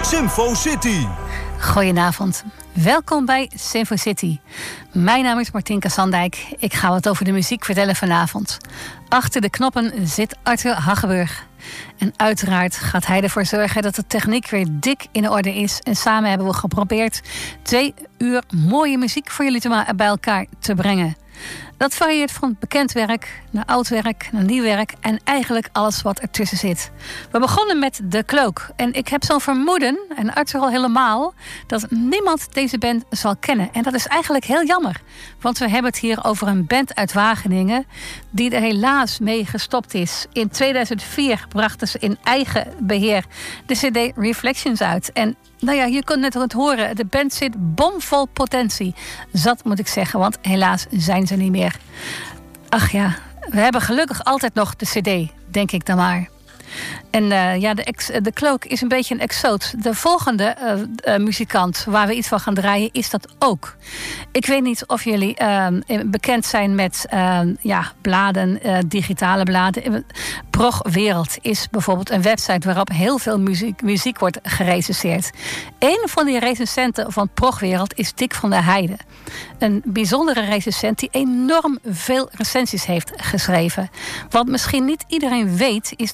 Sinfo City. Goedenavond. Welkom bij Sinfo City. Mijn naam is Martinka Sandijk. Ik ga wat over de muziek vertellen vanavond. Achter de knoppen zit Arthur Haggeburg. En uiteraard gaat hij ervoor zorgen dat de techniek weer dik in orde is. En samen hebben we geprobeerd 2 uur mooie muziek voor jullie bij elkaar te brengen. Dat varieert van bekend werk naar oud werk, naar nieuw werk en eigenlijk alles wat ertussen zit. We begonnen met The Cloak. En ik heb zo'n vermoeden, en Arthur al helemaal, dat niemand deze band zal kennen. En dat is eigenlijk heel jammer. Want we hebben het hier over een band uit Wageningen die er helaas mee gestopt is. In 2004 brachten ze in eigen beheer de CD Reflections uit. En nou ja, je kunt net het horen. De band zit bomvol potentie. Zat moet ik zeggen, want helaas zijn ze niet meer. Ach ja, we hebben gelukkig altijd nog de CD, denk ik dan maar. En de Cloak is een beetje een exoot. De volgende muzikant waar we iets van gaan draaien is dat ook. Ik weet niet of jullie bekend zijn met bladen, digitale bladen. Progwereld is bijvoorbeeld een website waarop heel veel muziek wordt gerecenseerd. Een van die recensenten van Progwereld is Dick van der Heijden. Een bijzondere recensent die enorm veel recensies heeft geschreven. Wat misschien niet iedereen weet is